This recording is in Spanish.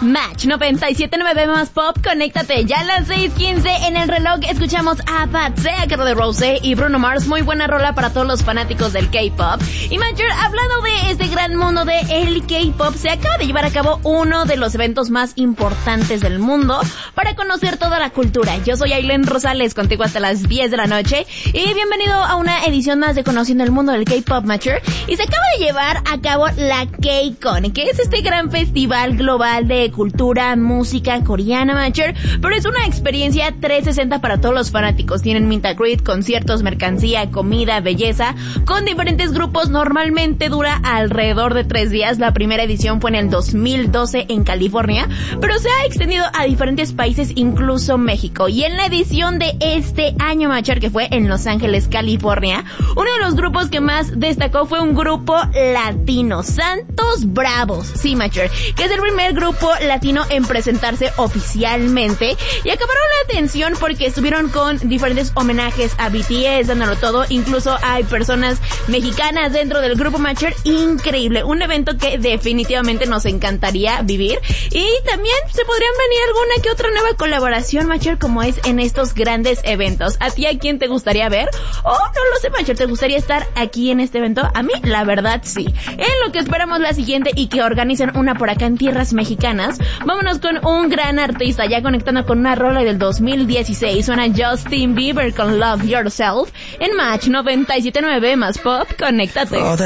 Match 97.9 más pop, conéctate. Ya a las 6:15 en el reloj escuchamos a Patsy, a cargo de Rosé y Bruno Mars. Muy buena rola para todos los fanáticos del K-pop. Y Matcher, hablando de este gran mundo de el K-pop, se acaba de llevar a cabo uno de los eventos más importantes del mundo para conocer toda la cultura. Yo soy Aileen Rosales, contigo hasta las 10 de la noche. Y bienvenido a una edición más de Conociendo el Mundo del K-pop, Matcher. Y se acaba de llevar a cabo la K-Con, que es este gran festival global de cultura, música coreana, Matcher, pero es una experiencia 360 para todos los fanáticos. Tienen meet and greet, conciertos, mercancía, comida, belleza, con diferentes grupos. Normalmente dura alrededor de 3 días. La primera edición fue en el 2012 en California, pero se ha extendido a diferentes países, incluso México. Y en la edición de este año, Matcher, que fue en Los Ángeles, California, uno de los grupos que más destacó fue un grupo latino, Santos Bravos, sí, Matcher, que es el primer grupo latino en presentarse oficialmente, y acabaron la atención porque estuvieron con diferentes homenajes a BTS, dándolo todo. Incluso hay personas mexicanas dentro del grupo, Matcher. Increíble, un evento que definitivamente nos encantaría vivir, y también se podrían venir alguna que otra nueva colaboración, Matcher, como es en estos grandes eventos. ¿A ti a quién te gustaría ver? O no lo sé, Matcher, ¿te gustaría estar aquí en este evento? A mí, la verdad, sí. En lo que esperamos la siguiente y que organicen una por acá en tierras mexicanas, vámonos con un gran artista, ya conectando con una rola del 2016. Suena Justin Bieber con Love Yourself en Match 97.9 más pop, conéctate.